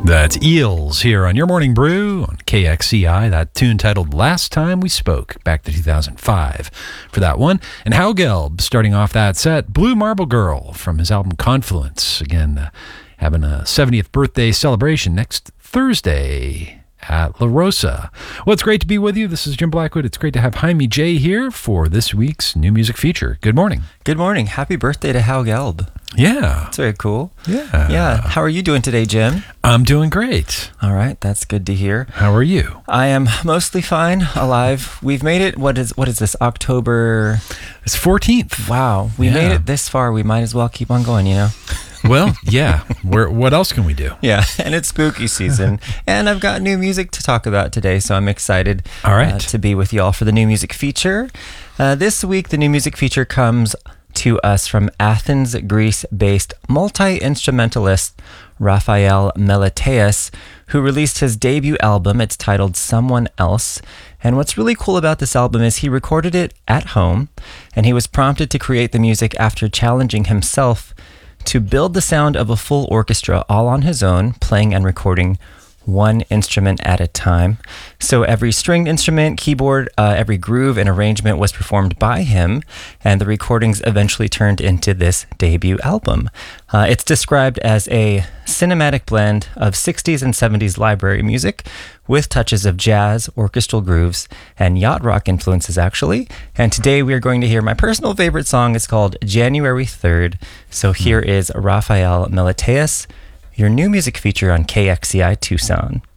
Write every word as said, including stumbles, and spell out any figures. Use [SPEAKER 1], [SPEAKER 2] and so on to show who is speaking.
[SPEAKER 1] That's Eels here on Your Morning Brew on K X C I. That tune titled Last Time We Spoke, back to two thousand five for that one. And Hal Gelb starting off that set, Blue Marble Girl from his album Confluence. Again, uh, having a seventieth birthday celebration next Thursday at La Rosa. Well, it's great to be with you. This is Jim Blackwood. It's great to have Jaime J here for this week's new music feature. Good morning.
[SPEAKER 2] Good morning. Happy birthday to Hal Gelb.
[SPEAKER 1] Yeah.
[SPEAKER 2] That's very cool.
[SPEAKER 1] Yeah.
[SPEAKER 2] Yeah. How are you doing today, Jim?
[SPEAKER 1] I'm doing great.
[SPEAKER 2] All right. That's good to hear.
[SPEAKER 1] How are you?
[SPEAKER 2] I am mostly fine, alive. We've made it. What is what is this, October?
[SPEAKER 1] It's fourteenth.
[SPEAKER 2] Wow. We
[SPEAKER 1] Yeah.
[SPEAKER 2] made it this far. We might as well keep on going, you know?
[SPEAKER 1] Well, yeah. We're, what else can we do?
[SPEAKER 2] Yeah. And it's spooky season. And I've got new music to talk about today, so I'm excited
[SPEAKER 1] All right.
[SPEAKER 2] uh, to be with you all for the new music feature. Uh, this week, the new music feature comes to us from Athens, Greece-based multi-instrumentalist Raphael Meliteas, who released his debut album. It's titled Someone Else. And what's really cool about this album is he recorded it at home, and he was prompted to create the music after challenging himself to build the sound of a full orchestra all on his own, playing and recording one instrument at a time. So every stringed instrument, keyboard, uh, every groove and arrangement was performed by him, and the recordings eventually turned into this debut album. Uh, it's described as a cinematic blend of sixties and seventies library music with touches of jazz, orchestral grooves, and yacht rock influences, actually. And today we are going to hear my personal favorite song. It's called January third. So here is Raphael Meliteas, your new music feature on K X C I Tucson.